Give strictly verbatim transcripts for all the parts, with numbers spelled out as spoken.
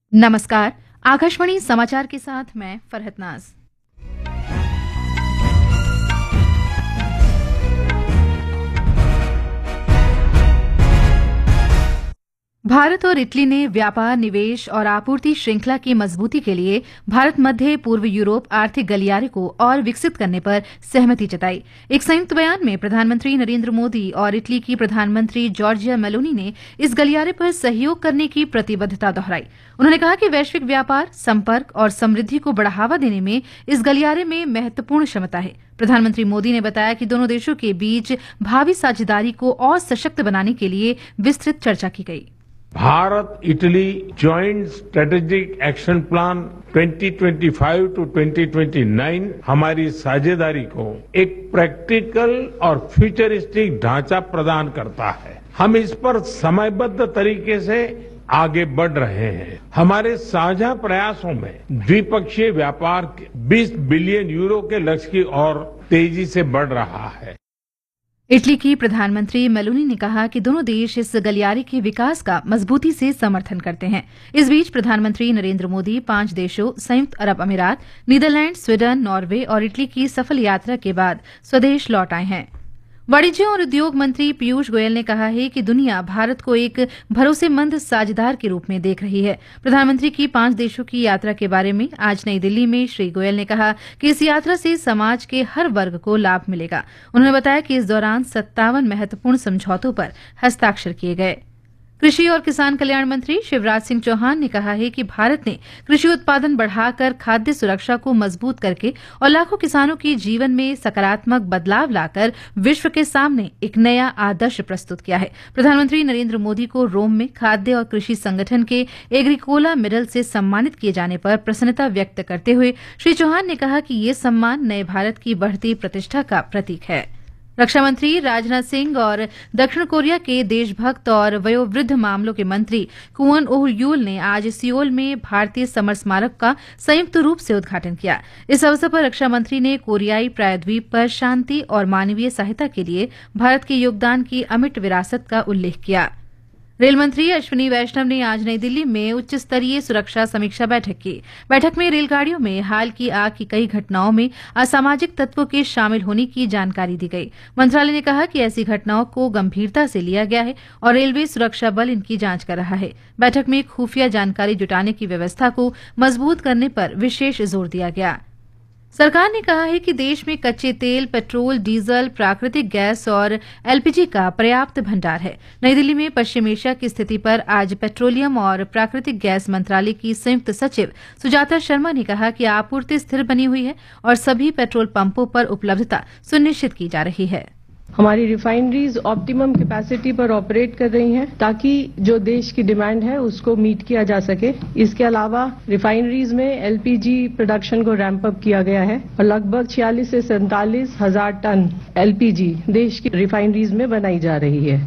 नमस्कार। आकाशवाणी समाचार के साथ मैं फरहत नाज। भारत और इटली ने व्यापार, निवेश और आपूर्ति श्रृंखला की मजबूती के लिए भारत मध्य पूर्व यूरोप आर्थिक गलियारे को और विकसित करने पर सहमति जताई। एक संयुक्त बयान में प्रधानमंत्री नरेंद्र मोदी और इटली की प्रधानमंत्री जॉर्जिया मेलोनी ने इस गलियारे पर सहयोग करने की प्रतिबद्धता दोहराई। उन्होंने कहा कि वैश्विक व्यापार, संपर्क और समृद्धि को बढ़ावा देने में इस गलियारे में महत्वपूर्ण क्षमता है। प्रधानमंत्री मोदी ने बताया कि दोनों देशों के बीच भावी साझेदारी को और सशक्त बनाने के लिए विस्तृत चर्चा की गई। Bharat Italy joint strategic action plan twenty twenty five to twenty twenty nine हमारी साझेदारी को एक प्रैक्टिकल और फ्यूचरिस्टिक ढांचा प्रदान करता है। हम इस पर समयबद्ध तरीके से आगे बढ़ रहे हैं। हमारे साझा प्रयासों में द्विपक्षीय व्यापार बीस बिलियन यूरो के लक्ष्य की ओर तेजी से बढ़ रहा है। इटली की प्रधानमंत्री मेलोनी ने कहा कि दोनों देश इस गलियारे के विकास का मजबूती से समर्थन करते हैं। इस बीच प्रधानमंत्री नरेंद्र मोदी पांच देशों संयुक्त अरब अमीरात, नीदरलैंड, स्वीडन, नॉर्वे और इटली की सफल यात्रा के बाद स्वदेश लौट आए हैं। वाणिज्य और उद्योग मंत्री पीयूष गोयल ने कहा है कि दुनिया भारत को एक भरोसेमंद साझेदार के रूप में देख रही है। प्रधानमंत्री की पांच देशों की यात्रा के बारे में आज नई दिल्ली में श्री गोयल ने कहा कि इस यात्रा से समाज के हर वर्ग को लाभ मिलेगा। उन्होंने बताया कि इस दौरान सत्तावन महत्वपूर्ण समझौतों पर हस्ताक्षर किए गए। कृषि और किसान कल्याण मंत्री शिवराज सिंह चौहान ने कहा है कि भारत ने कृषि उत्पादन बढ़ाकर खाद्य सुरक्षा को मजबूत करके और लाखों किसानों के जीवन में सकारात्मक बदलाव लाकर विश्व के सामने एक नया आदर्श प्रस्तुत किया है। प्रधानमंत्री नरेंद्र मोदी को रोम में खाद्य और कृषि संगठन के एग्रीकोला मेडल से सम्मानित किए जाने पर प्रसन्नता व्यक्त करते हुए श्री चौहान ने कहा कि ये सम्मान नए भारत की बढ़ती प्रतिष्ठा का प्रतीक है। रक्षा मंत्री राजनाथ सिंह और दक्षिण कोरिया के देशभक्त और वयोवृद्ध मामलों के मंत्री कुवन ओह यूल ने आज सियोल में भारतीय समर स्मारक का संयुक्त रूप से उद्घाटन किया। इस अवसर पर रक्षा मंत्री ने कोरियाई प्रायद्वीप पर शांति और मानवीय सहायता के लिए भारत के योगदान की अमिट विरासत का उल्लेख किया। रेल मंत्री अश्विनी वैष्णव ने आज नई दिल्ली में उच्च स्तरीय सुरक्षा समीक्षा बैठक की। बैठक में रेलगाड़ियों में हाल की आग की कई घटनाओं में असामाजिक तत्वों के शामिल होने की जानकारी दी गई। मंत्रालय ने कहा कि ऐसी घटनाओं को गंभीरता से लिया गया है और रेलवे सुरक्षा बल इनकी जांच कर रहा है। बैठक में खुफिया जानकारी जुटाने की व्यवस्था को मजबूत करने पर विशेष जोर दिया गया। सरकार ने कहा है कि देश में कच्चे तेल, पेट्रोल, डीजल, प्राकृतिक गैस और एलपीजी का पर्याप्त भंडार है। नई दिल्ली में पश्चिम एशिया की स्थिति पर आज पेट्रोलियम और प्राकृतिक गैस मंत्रालय की संयुक्त सचिव सुजाता शर्मा ने कहा कि आपूर्ति स्थिर बनी हुई है और सभी पेट्रोल पंपों पर उपलब्धता सुनिश्चित की जा रही है। हमारी रिफाइनरीज ऑप्टिमम कैपेसिटी पर ऑपरेट कर रही हैं ताकि जो देश की डिमांड है उसको मीट किया जा सके। इसके अलावा रिफाइनरीज में एलपीजी प्रोडक्शन को रैंप अप किया गया है और लगभग छियालीस से सैंतालीस हजार टन एलपीजी देश की रिफाइनरीज में बनाई जा रही है।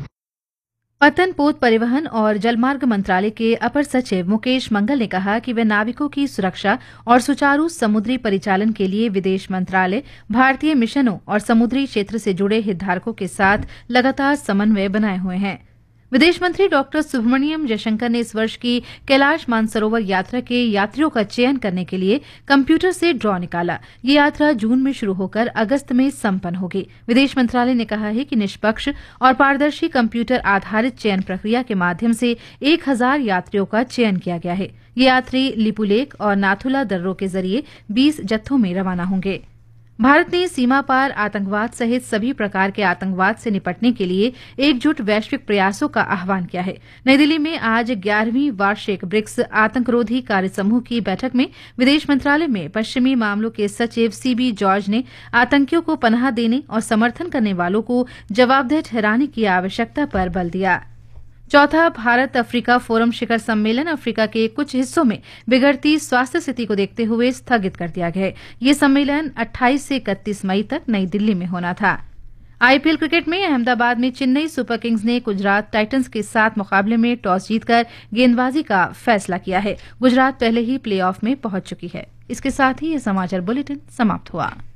पतन, पोत परिवहन और जलमार्ग मंत्रालय के अपर सचिव मुकेश मंगल ने कहा कि वे नाविकों की सुरक्षा और सुचारू समुद्री परिचालन के लिए विदेश मंत्रालय, भारतीय मिशनों और समुद्री क्षेत्र से जुड़े हितधारकों के साथ लगातार समन्वय बनाए हुए हैं। विदेश मंत्री डॉक्टर सुब्रमण्यम जयशंकर ने इस वर्ष की कैलाश मानसरोवर यात्रा के यात्रियों का चयन करने के लिए कंप्यूटर से ड्रॉ निकाला। ये यात्रा जून में शुरू होकर अगस्त में संपन्न होगी। विदेश मंत्रालय ने कहा है कि निष्पक्ष और पारदर्शी कंप्यूटर आधारित चयन प्रक्रिया के माध्यम से एक हजार यात्रियों का चयन किया गया है। ये यात्री लिपुलेख और नाथुला दर्रों के जरिए बीस जत्थों में रवाना होंगे। भारत ने सीमा पार आतंकवाद सहित सभी प्रकार के आतंकवाद से निपटने के लिए एकजुट वैश्विक प्रयासों का आह्वान किया है। नई दिल्ली में आज ग्यारहवीं वार्षिक ब्रिक्स आतंकरोधी कार्य समूह की बैठक में विदेश मंत्रालय में पश्चिमी मामलों के सचिव सीबी जॉर्ज ने आतंकियों को पनाह देने और समर्थन करने वालों को जवाबदेह ठहराने की आवश्यकता पर बल दिया। चौथा भारत अफ्रीका फोरम शिखर सम्मेलन अफ्रीका के कुछ हिस्सों में बिगड़ती स्वास्थ्य स्थिति को देखते हुए स्थगित कर दिया गया है। ये सम्मेलन अट्ठाईस से इकतीस मई तक नई दिल्ली में होना था। आईपीएल क्रिकेट में अहमदाबाद में चेन्नई सुपर किंग्स ने गुजरात टाइटंस के साथ मुकाबले में टॉस जीतकर गेंदबाजी का फैसला किया है। गुजरात पहले ही प्लेऑफ में पहुंच चुकी है। इसके साथ ही ये समाचार बुलेटिन समाप्त हुआ।